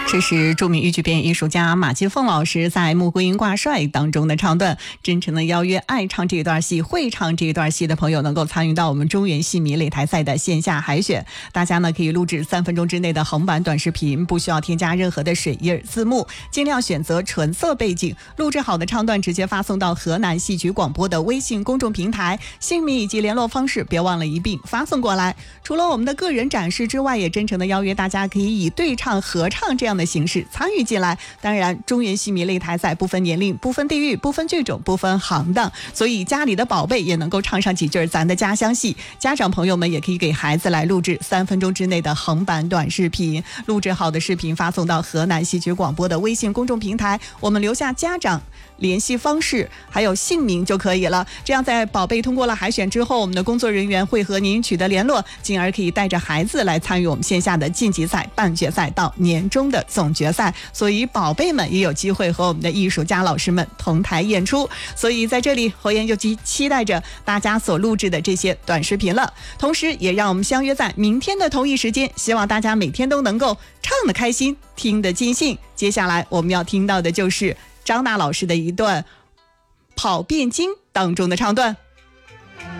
这是著名豫剧表演艺术家马金凤老师在《穆桂英挂帅》当中的唱段，真诚的邀约爱唱这一段戏、会唱这一段戏的朋友能够参与到我们中原戏迷擂台赛的线下海选。大家呢可以录制3分钟之内的横版短视频，不需要添加任何的水印字幕，尽量选择纯色背景。录制好的唱段直接发送到河南戏曲广播的微信公众平台，姓名以及联络方式别忘了一并发送过来。除了我们的个人展示之外，也真诚的邀约大家可以以对唱、合唱这样的形式参与进来。当然，中原戏迷擂台赛不分年龄、不分地域、不分剧种、不分行当，所以家里的宝贝也能够唱上几句咱的家乡戏。家长朋友们也可以给孩子来录制3分钟之内的横版短视频，录制好的视频发送到河南戏曲广播的微信公众平台，我们留下家长联系方式还有姓名就可以了。这样在宝贝通过了海选之后，我们的工作人员会和您取得联络，进而可以带着孩子来参与我们线下的晋级赛、半决赛到年终的总决赛。所以宝贝们也有机会和我们的艺术家老师们同台演出。所以在这里侯岩就期待着大家所录制的这些短视频了，同时也让我们相约在明天的同一时间，希望大家每天都能够唱得开心，听得尽兴。接下来我们要听到的就是张大老师的一段《跑汴京》当中的唱段。